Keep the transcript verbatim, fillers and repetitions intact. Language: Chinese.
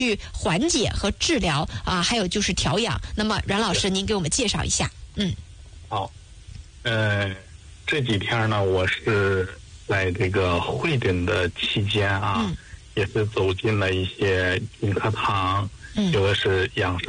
去缓解和治疗啊，还有就是调养。那么阮老师，您给我们介绍一下。嗯， 好，呃，这几天呢，我是在这个会诊的期间啊，嗯、也是走进了一些菌课堂，嗯、有的是养生